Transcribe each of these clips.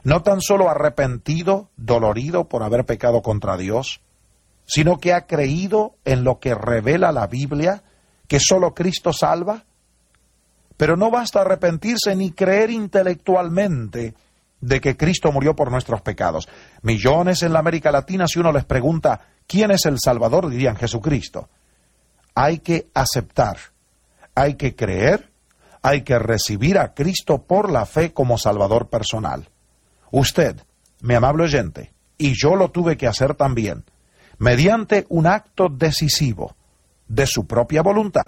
no tan solo arrepentido, dolorido por haber pecado contra Dios, sino que ha creído en lo que revela la Biblia, que solo Cristo salva. Pero no basta arrepentirse ni creer intelectualmente de que Cristo murió por nuestros pecados. Millones en la América Latina, si uno les pregunta ¿quién es el Salvador?, dirían Jesucristo. Hay que aceptar, hay que creer, hay que recibir a Cristo por la fe como Salvador personal. Usted, mi amable oyente, y yo lo tuve que hacer también, mediante un acto decisivo de su propia voluntad.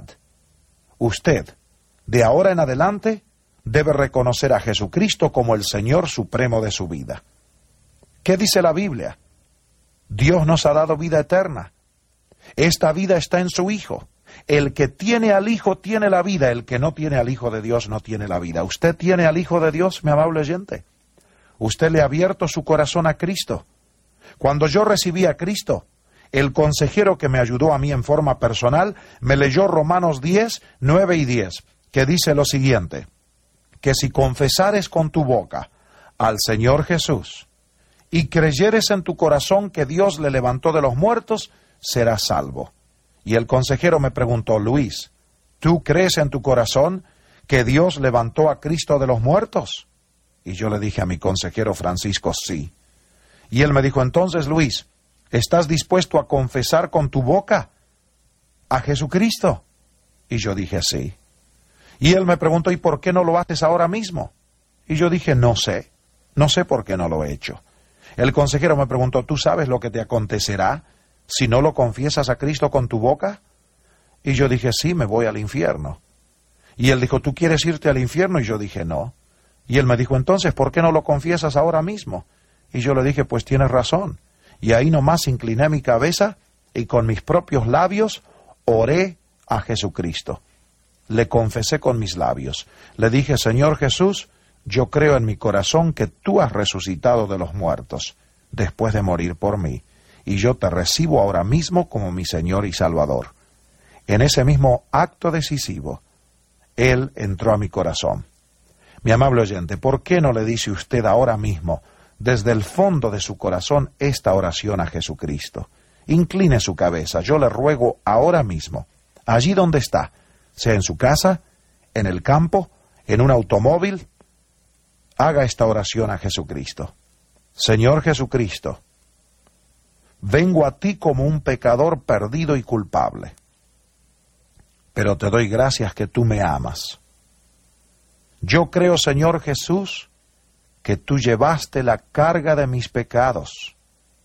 Usted, de ahora en adelante, debe reconocer a Jesucristo como el Señor supremo de su vida. ¿Qué dice la Biblia? Dios nos ha dado vida eterna. Esta vida está en su Hijo. El que tiene al Hijo tiene la vida, el que no tiene al Hijo de Dios no tiene la vida. ¿Usted tiene al Hijo de Dios, mi amable oyente? ¿Usted le ha abierto su corazón a Cristo? Cuando yo recibí a Cristo, el consejero que me ayudó a mí en forma personal me leyó Romanos 10, 9 y 10, que dice lo siguiente, que si confesares con tu boca al Señor Jesús y creyeres en tu corazón que Dios le levantó de los muertos, serás salvo. Y el consejero me preguntó, Luis, ¿tú crees en tu corazón que Dios levantó a Cristo de los muertos? Y yo le dije a mi consejero Francisco, sí. Y él me dijo, entonces, Luis, ¿estás dispuesto a confesar con tu boca a Jesucristo? Y yo dije, sí. Y él me preguntó, ¿y por qué no lo haces ahora mismo? Y yo dije, no sé por qué no lo he hecho. El consejero me preguntó, ¿tú sabes lo que te acontecerá si no lo confiesas a Cristo con tu boca? Y yo dije, sí, me voy al infierno. Y él dijo, ¿tú quieres irte al infierno? Y yo dije, no. Y él me dijo, entonces, ¿por qué no lo confiesas ahora mismo? Y yo le dije, pues tienes razón. Y ahí nomás incliné mi cabeza y con mis propios labios oré a Jesucristo. Le confesé con mis labios. Le dije, Señor Jesús, yo creo en mi corazón que tú has resucitado de los muertos después de morir por mí. Y yo te recibo ahora mismo como mi Señor y Salvador. En ese mismo acto decisivo, Él entró a mi corazón. Mi amable oyente, ¿por qué no le dice usted ahora mismo, desde el fondo de su corazón, esta oración a Jesucristo? Incline su cabeza, yo le ruego ahora mismo, allí donde está, sea en su casa, en el campo, en un automóvil, haga esta oración a Jesucristo. Señor Jesucristo, vengo a ti como un pecador perdido y culpable, pero te doy gracias que tú me amas. Yo creo, Señor Jesús, que tú llevaste la carga de mis pecados.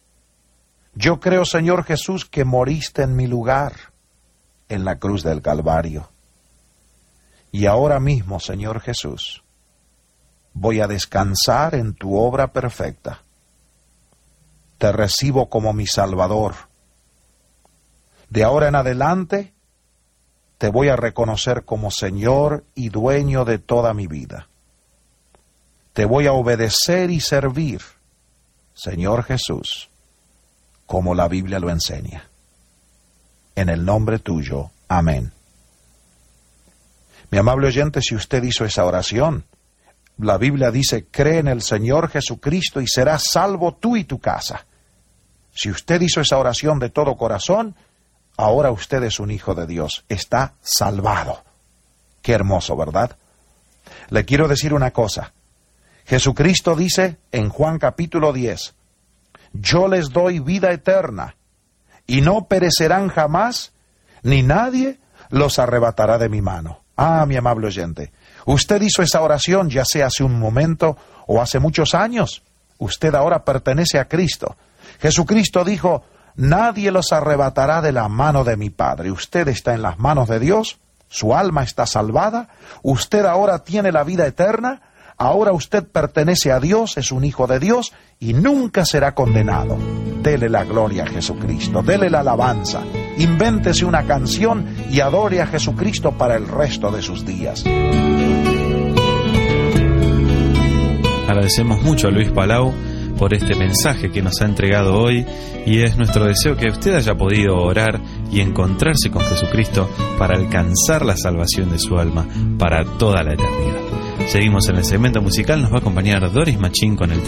Yo creo, Señor Jesús, que moriste en mi lugar, en la cruz del Calvario. Y ahora mismo, Señor Jesús, voy a descansar en tu obra perfecta. Te recibo como mi Salvador. De ahora en adelante, te voy a reconocer como Señor y dueño de toda mi vida. Te voy a obedecer y servir, Señor Jesús, como la Biblia lo enseña. En el nombre tuyo, amén. Mi amable oyente, si usted hizo esa oración, la Biblia dice, cree en el Señor Jesucristo y serás salvo tú y tu casa. Si usted hizo esa oración de todo corazón, ahora usted es un hijo de Dios, está salvado. Qué hermoso, ¿verdad? Le quiero decir una cosa. Jesucristo dice en Juan capítulo 10, yo les doy vida eterna, y no perecerán jamás, ni nadie los arrebatará de mi mano. Ah, mi amable oyente, usted hizo esa oración ya sea hace un momento o hace muchos años. Usted ahora pertenece a Cristo. Jesucristo dijo, nadie los arrebatará de la mano de mi Padre. Usted está en las manos de Dios, su alma está salvada, usted ahora tiene la vida eterna, ahora usted pertenece a Dios, es un hijo de Dios y nunca será condenado. Dele la gloria a Jesucristo, dele la alabanza, invéntese una canción y adore a Jesucristo para el resto de sus días. Agradecemos mucho a Luis Palau por este mensaje que nos ha entregado hoy y es nuestro deseo que usted haya podido orar y encontrarse con Jesucristo para alcanzar la salvación de su alma para toda la eternidad. Seguimos en el segmento musical, nos va a acompañar Doris Machín con el tema